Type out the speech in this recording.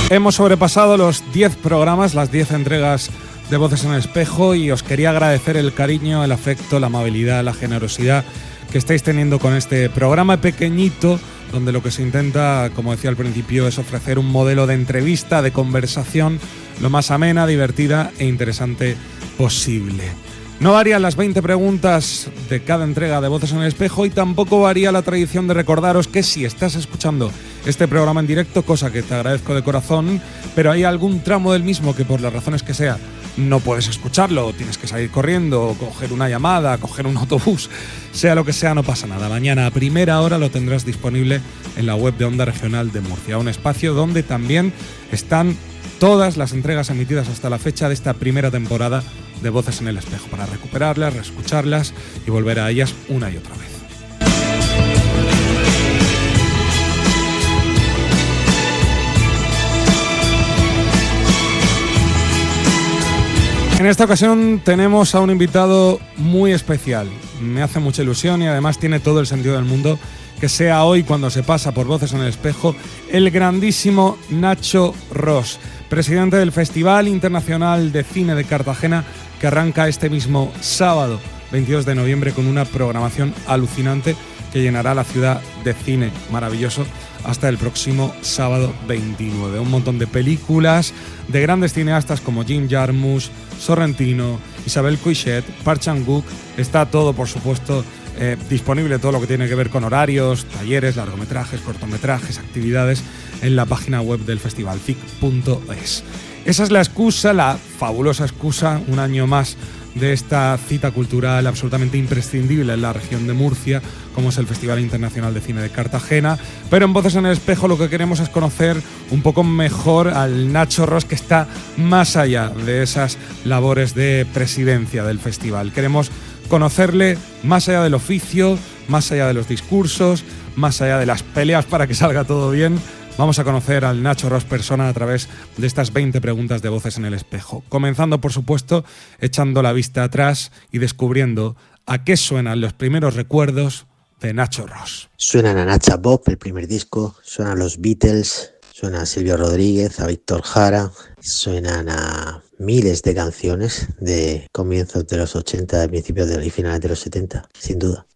Hemos sobrepasado los 10 programas, las 10 entregas de Voces en el Espejo, y os quería agradecer el cariño, el afecto, la amabilidad, la generosidad que estáis teniendo con este programa pequeñito, donde lo que se intenta, como decía al principio, es ofrecer un modelo de entrevista, de conversación, lo más amena, divertida e interesante posible. No varían las 20 preguntas de cada entrega de Voces en el Espejo, y tampoco varía la tradición de recordaros que si estás escuchando este programa en directo, cosa que te agradezco de corazón, pero hay algún tramo del mismo que por las razones que sea no puedes escucharlo, tienes que salir corriendo, coger una llamada, coger un autobús, sea lo que sea, no pasa nada. Mañana a primera hora lo tendrás disponible en la web de Onda Regional de Murcia, un espacio donde también están todas las entregas emitidas hasta la fecha de esta primera temporada de Voces en el Espejo, para recuperarlas, reescucharlas y volver a ellas una y otra vez. En esta ocasión tenemos a un invitado muy especial. Me hace mucha ilusión y además tiene todo el sentido del mundo que sea hoy, cuando se pasa por Voces en el Espejo, el grandísimo Nacho Ros, presidente del Festival Internacional de Cine de Cartagena, que arranca este mismo sábado 22 de noviembre con una programación alucinante que llenará la ciudad de cine maravilloso hasta el próximo sábado 29. Un montón de películas de grandes cineastas como Jim Jarmusch, Sorrentino, Isabel Coixet, Park Chan-wook. Está todo, por supuesto, disponible, todo lo que tiene que ver con horarios, talleres, largometrajes, cortometrajes, actividades, en la página web del festival, cic.es. Esa es la excusa, la fabulosa excusa, un año más, de esta cita cultural absolutamente imprescindible en la región de Murcia, como es el Festival Internacional de Cine de Cartagena. Pero en Voces en el Espejo lo que queremos es conocer un poco mejor al Nacho Ros, que está más allá de esas labores de presidencia del festival. Queremos conocerle más allá del oficio, más allá de los discursos, más allá de las peleas para que salga todo bien. Vamos a conocer al Nacho Ros persona a través de estas 20 preguntas de Voces en el Espejo. Comenzando, por supuesto, echando la vista atrás y descubriendo a qué suenan los primeros recuerdos de Nacho Ros. Suenan a Nacha Bob, el primer disco, suenan a los Beatles, suena a Silvio Rodríguez, a Víctor Jara, suenan a miles de canciones de comienzos de los 80, de principios y finales de los 70, sin duda.